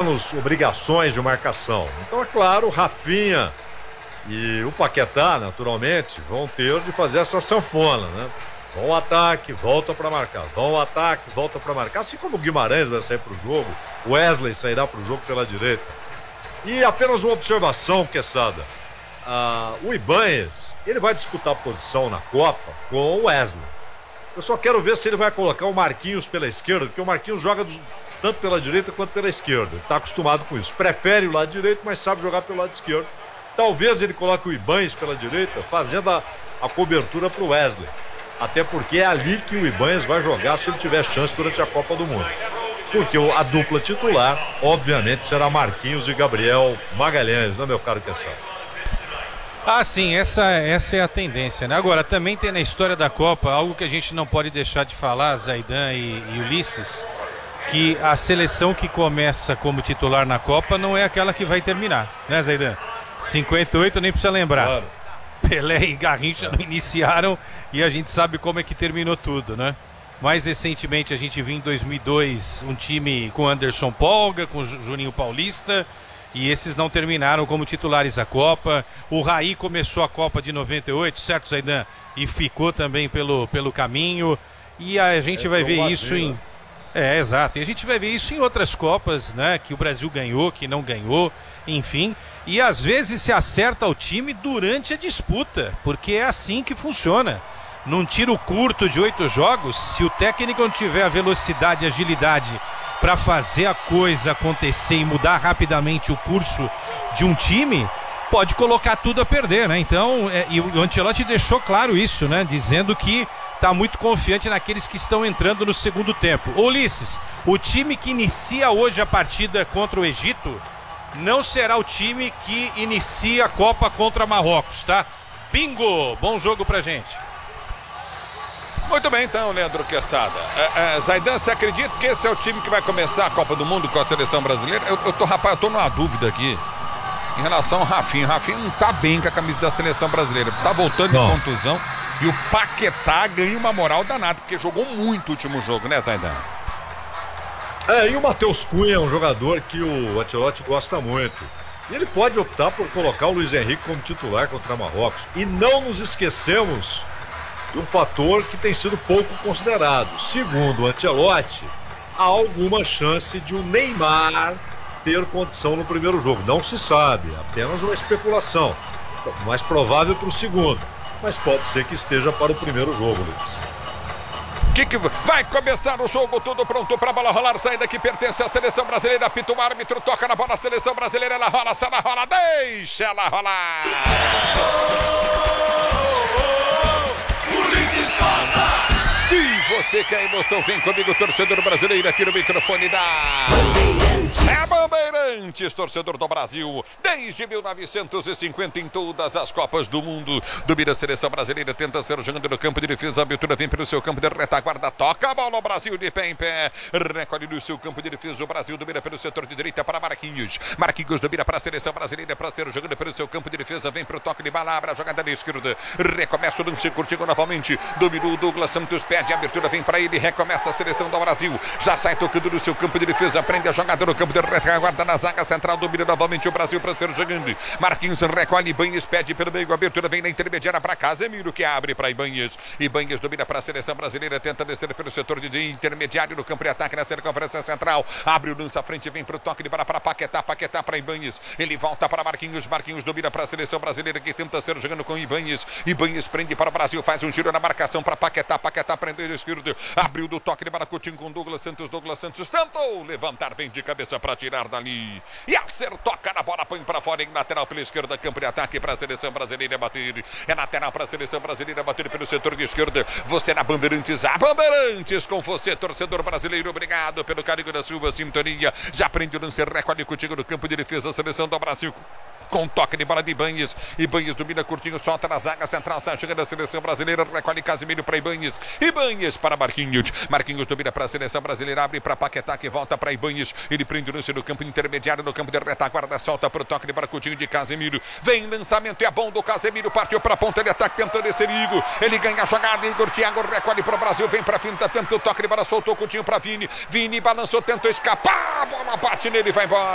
menos obrigações de marcação. Então, é claro, o Rafinha e o Paquetá, naturalmente, vão ter de fazer essa sanfona, né? Vão ao ataque, volta para marcar. Vão ao ataque, volta para marcar. Assim como o Guimarães vai sair para o jogo, o Wesley sairá para o jogo pela direita. E apenas uma observação, Quesada. O Ibanez, ele vai disputar posição na Copa com o Wesley. Eu só quero ver se ele vai colocar o Marquinhos pela esquerda, porque o Marquinhos joga tanto pela direita quanto pela esquerda. Ele está acostumado com isso. Prefere o lado direito, mas sabe jogar pelo lado esquerdo. Talvez ele coloque o Ibanez pela direita, fazendo a cobertura para o Wesley. Até porque é ali que o Ibanez vai jogar se ele tiver chance durante a Copa do Mundo. Porque a dupla titular, obviamente, será Marquinhos e Gabriel Magalhães, não é, meu caro Quesada? Sim, essa é a tendência, né? Agora, também tem na história da Copa algo que a gente não pode deixar de falar, Zaidan e Ulisses, que a seleção que começa como titular na Copa não é aquela que vai terminar, né, Zaidan? 58 nem precisa lembrar. Claro. Pelé e Garrincha não iniciaram e a gente sabe como é que terminou tudo, né? Mais recentemente a gente viu em 2002 um time com Anderson Polga, com Juninho Paulista, e esses não terminaram como titulares a Copa. O Raí começou a Copa de 98, certo, Zaidan? E ficou também pelo caminho. E a gente vai ver isso em... exato. E a gente vai ver isso em outras Copas, né? Que o Brasil ganhou, que não ganhou, enfim. E às vezes se acerta o time durante a disputa, porque é assim que funciona. Num tiro curto de 8 jogos, se o técnico não tiver a velocidade e agilidade para fazer a coisa acontecer e mudar rapidamente o curso de um time, pode colocar tudo a perder, né? Então, e o Ancelotti deixou claro isso, né? Dizendo que está muito confiante naqueles que estão entrando no segundo tempo. Ulisses, o time que inicia hoje a partida contra o Egito não será o time que inicia a Copa contra Marrocos, tá? Bingo! Bom jogo pra gente. Muito bem, então, Leandro Quesada. Zaidan, você acredita que esse é o time que vai começar a Copa do Mundo com a seleção brasileira? Rapaz, eu tô numa dúvida aqui em relação ao Rafinha. O Rafinha não tá bem com a camisa da seleção brasileira. Tá voltando de contusão. E o Paquetá ganha uma moral danada, porque jogou muito o último jogo, né, Zaidan? E o Matheus Cunha é um jogador que o Ancelotti gosta muito. E ele pode optar por colocar o Luiz Henrique como titular contra Marrocos. E não nos esquecemos de um fator que tem sido pouco considerado. Segundo o Ancelotti, há alguma chance de o Neymar ter condição no primeiro jogo. Não se sabe, apenas uma especulação. Mais provável para o segundo, mas pode ser que esteja para o primeiro jogo, Luiz. Vai começar o jogo, tudo pronto para a bola rolar, saída que pertence à seleção brasileira, apita o árbitro, toca na bola, a seleção brasileira, ela rola, sai ela rola, deixa ela rolar. Se você quer emoção, vem comigo, torcedor brasileiro, aqui no microfone da Bandeirantes, torcedor do Brasil, desde 1950 em todas as Copas do Mundo. Domina a seleção brasileira, tenta ser jogando no campo de defesa, a abertura vem pelo seu campo de retaguarda, toca a bola, o Brasil de pé em pé, recolhe no seu campo de defesa, o Brasil domina pelo setor de direita para Marquinhos domina para a seleção brasileira, para ser jogando pelo seu campo de defesa, vem para o toque de bala, abre a jogada da esquerda, recomeça o lance curtindo novamente, dominou o Douglas Santos, pede a abertura, vem para ele, recomeça a seleção do Brasil, já sai tocando no seu campo de defesa, prende a jogada no campo de retaguarda na zaga central, domina novamente o Brasil para ser jogando, Marquinhos recolhe, Ibanez pede pelo meio, a abertura vem na intermediária para Casemiro, que abre para Ibanez domina para a seleção brasileira, tenta descer pelo setor de intermediário no campo de ataque na circunferência central, abre o lance à frente, vem para o toque de bola para Paquetá para Ibanez, ele volta para Marquinhos domina para a seleção brasileira, que tenta ser jogando com Ibanez prende para o Brasil, faz um giro na marcação para Paquetá prendeu o esquerdo, abriu do toque de bola Coutinho com Douglas Santos tentou levantar, vem de cabeça para tirar dali, e acertou, toca na bola, põe para fora em lateral pela esquerda, campo de ataque para a seleção brasileira bater, é lateral para a seleção brasileira bater pelo setor de esquerda, você na Bandeirantes, a Bandeirantes com você, torcedor brasileiro, obrigado pelo carinho da sua sintonia, já prende o lance, recolhe contigo no campo de defesa, a seleção do Brasil, com toque de bola de Ibanez domina curtinho, solta na zaga central, sai chegando a seleção brasileira, recolhe Casemiro para Ibanez para Marquinhos domina para a seleção brasileira, abre para Paquetá, que volta para Ibanez, ele prende o lance no campo intermediário, no campo de retaguarda, solta para o toque de bola curtinho de Casemiro, vem lançamento, é bom do Casemiro, partiu para a ponta, ele ataca, tentando esse Igor, ele ganha a jogada, Igor Thiago recolhe para o Brasil, vem para a finta, tenta o toque de bola, soltou o curtinho para Vini balançou, tentou escapar, a bola bate nele, vai embora.